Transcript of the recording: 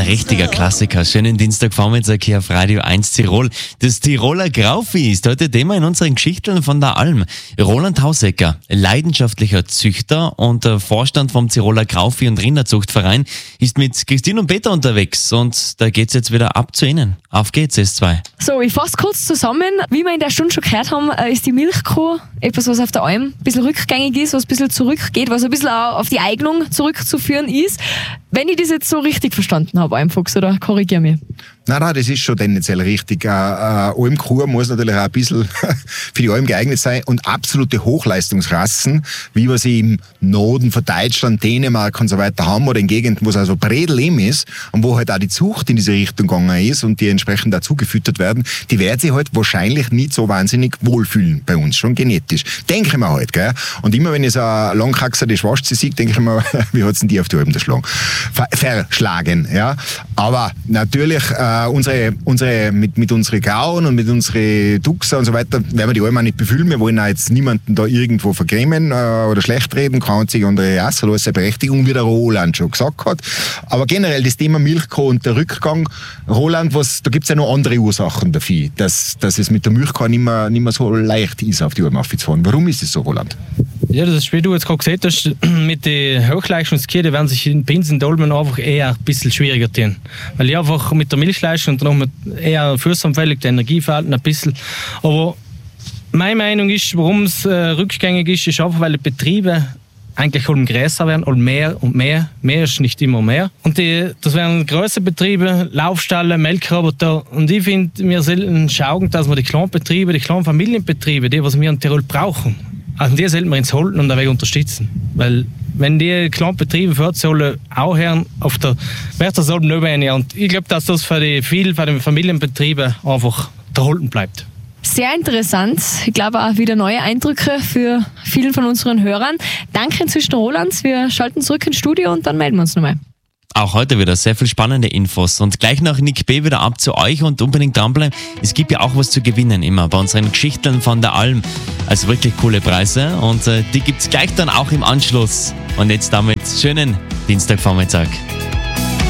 richtiger Klassiker. Schönen Dienstagvormittag hier auf Radio 1 Tirol. Das Tiroler Grauvieh ist heute Thema in unseren Geschichten von der Alm. Roland Hausecker, leidenschaftlicher Züchter und Vorstand vom Tiroler Grauvieh- und Rinderzuchtverein, ist mit Christine und Peter unterwegs und da geht's jetzt wieder ab zu Ihnen. Auf geht's, S2. So, ich fasse kurz zusammen. Wie wir in der Stunde schon gehört haben, ist die Milchkuh etwas, was auf der Alm ein bisschen rückgängig ist, was ein bisschen zurückgeht, was ein bisschen auch auf die Eignung zurückzuführen ist. Wenn ich das jetzt so richtig verstanden habe, Almfuchs, oder korrigier mich? Nein, das ist schon tendenziell richtig. Almkuh muss natürlich auch ein bisschen für die Alm geeignet sein und absolute Hochleistungsrassen, wie wir sie im Norden von Deutschland, Dänemark und so weiter haben oder in Gegenden, wo es also Bredelem ist und wo halt auch die Zucht in diese Richtung gegangen ist und die entsprechend dazu gefüttert werden, die werden sich halt wahrscheinlich nicht so wahnsinnig wohlfühlen bei uns, schon genetisch. Denke ich mir halt, gell? Und immer wenn ich so eine langhaxerte Schwarze sehe, denke ich mir, wie hat's denn die auf die Alm verschlagen, ja? Aber natürlich, mit unseren Gauen und mit unseren Duxer und so weiter werden wir die Alm auch nicht befüllen. Wir wollen auch jetzt niemanden da irgendwo vergrämen oder schlecht reden, kann sich andere Rasse, alles seine Berechtigung, wie der Roland schon gesagt hat. Aber generell das Thema Milchkuh und der Rückgang, Roland, da gibt's ja noch andere Ursachen dafür, dass es mit der Milchkuh nicht mehr so leicht ist, auf die Alm aufzufahren. Warum ist es so, Roland? Ja, das ist, wie du jetzt gerade gesagt hast, mit den Hochleistungskühen, die werden sich in Pins und Dolmen einfach eher ein bisschen schwieriger tun. Weil die einfach mit der Milchleistung und dann eher fussanfällig, der Energieverhalten ein bisschen. Aber meine Meinung ist, warum es rückgängig ist einfach, weil die Betriebe eigentlich größer werden und mehr und mehr. Mehr ist nicht immer mehr. Und das werden große Betriebe, Laufstalle, Melkroboter. Und ich finde, wir sollten schauen, dass wir die kleinen Betriebe, die kleinen Familienbetriebe, die, was wir in Tirol brauchen, also die sollten wir ins Halten und dabei unterstützen. Weil wenn die kleinen Betriebe fort sollen, auch hören, auf der Wärtersalben nicht mehr. Und ich glaube, dass das für die Familienbetriebe einfach der Halten bleibt. Sehr interessant. Ich glaube auch wieder neue Eindrücke für vielen von unseren Hörern. Danke inzwischen, Roland. Wir schalten zurück ins Studio und dann melden wir uns nochmal. Auch heute wieder sehr viel spannende Infos und gleich nach Nick B. wieder ab zu euch und unbedingt dranbleiben. Es gibt ja auch was zu gewinnen immer bei unseren Geschichten von der Alm. Also wirklich coole Preise und die gibt's gleich dann auch im Anschluss. Und jetzt damit schönen Dienstagvormittag.